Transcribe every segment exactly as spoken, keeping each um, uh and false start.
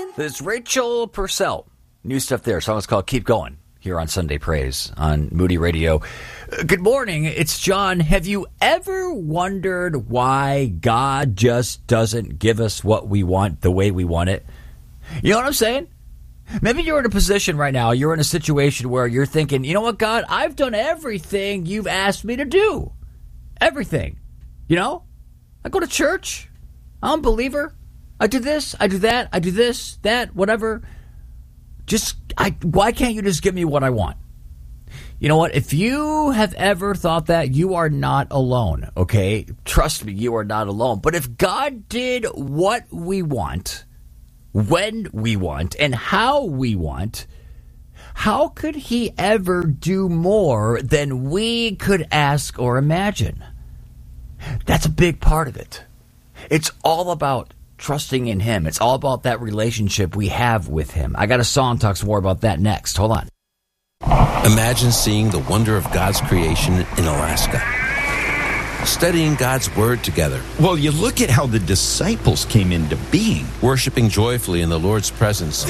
There's Rachel Purcell. New stuff there. Song is called Keep Going here on Sunday Praise on Moody Radio. Good morning. It's John. Have you ever wondered why God just doesn't give us what we want the way we want it? You know what I'm saying? Maybe you're in a position right now, you're in a situation where you're thinking, you know what, God, I've done everything you've asked me to do. Everything. You know? I go to church. I'm a believer. I do this, I do that, I do this, that, whatever. Just, I, why can't you just give me what I want? You know what? If you have ever thought that, you are not alone, okay? Trust me, you are not alone. But if God did what we want, when we want, and how we want, how could he ever do more than we could ask or imagine? That's a big part of it. It's all about trusting in him. It's all about that relationship we have with him. I got a song that talks more about that next. Hold on. Imagine seeing the wonder of God's creation in Alaska. Studying God's Word together. Well, you look at how the disciples came into being. Worshiping joyfully in the Lord's presence.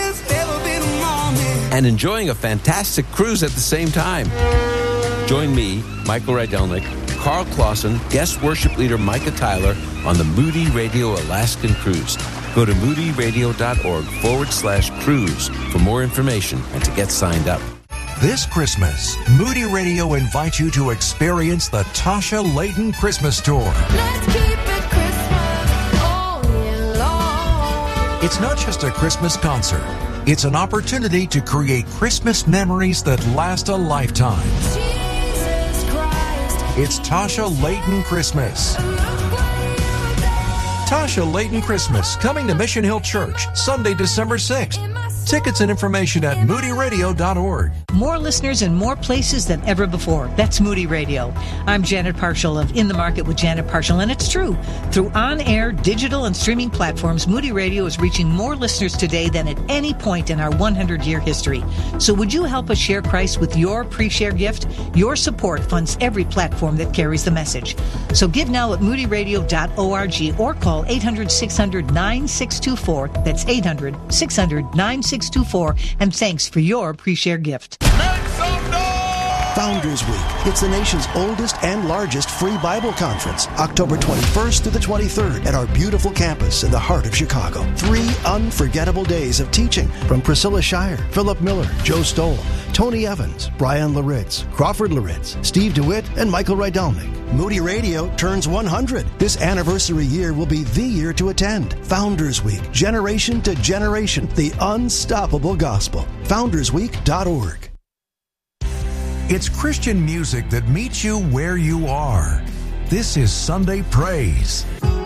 And enjoying a fantastic cruise at the same time. Join me, Michael Rydelnik, Carl Clausen, guest worship leader Micah Tyler on the Moody Radio Alaskan Cruise. Go to moodyradio.org forward slash cruise for more information and to get signed up. This Christmas, Moody Radio invites you to experience the Tasha Layton Christmas Tour. Let's keep it Christmas all year long. It's not just a Christmas concert. It's an opportunity to create Christmas memories that last a lifetime. Jesus Christ. It's Tasha Layton Christmas. Tasha Layton Christmas, coming to Mission Hill Church, Sunday, December sixth. Tickets and information at moody radio dot org. More listeners in more places than ever before. That's Moody Radio. I'm Janet Parshall of In the Market with Janet Parshall, and it's true. Through on-air, digital, and streaming platforms, Moody Radio is reaching more listeners today than at any point in our one hundred year history. So would you help us share Christ with your pre-share gift? Your support funds every platform that carries the message. So give now at moody radio dot org or call eight hundred, six hundred, nine six two four. That's eight hundred, six hundred, nine six two four. And thanks for your pre-share gift. Founders Week. It's the nation's oldest and largest free Bible conference, October twenty-first through the twenty-third at our beautiful campus in the heart of Chicago. Three unforgettable days of teaching from Priscilla Shire, Philip Miller, Joe Stoll, Tony Evans, Brian Laritz, Crawford Laritz, Steve DeWitt, and Michael Rydelnik. Moody Radio turns one hundred. This anniversary year will be the year to attend. Founders Week, generation to generation, the unstoppable gospel. founders week dot org. It's Christian music that meets you where you are. This is Sunday Praise.